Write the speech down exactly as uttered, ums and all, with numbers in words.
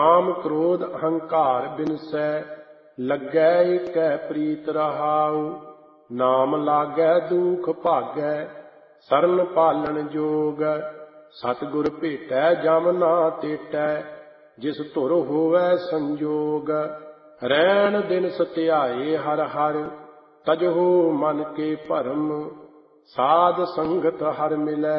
ਕਾਮ ਕ੍ਰੋਧ ਅਹੰਕਾਰ ਬਿਨਸੈ, ਲੱਗੈ ਏਕੈ ਪ੍ਰੀਤ ਰਹਾਉ। ਨਾਮ ਲਾਗੈ ਦੁਖ ਭਾਗੈ, ਸਰਨ ਪਾਲਣ ਜੋਗ। ਸਤਿਗੁਰ ਭੇਟੈ ਜਮ ਨਾ ਤੇਟੈ, ਜਿਸ ਧੁਰ ਹੋਵੈ ਸੰਜੋਗ। ਰੈਣ ਦਿਨ ਸਤਿਆਏ ਹਰਿ ਹਰਿ, ਤਜਹੁ ਮਨ ਕੇ ਭਰਮ। ਸਾਧ ਸੰਗਤ ਹਰਿ ਮਿਲੈ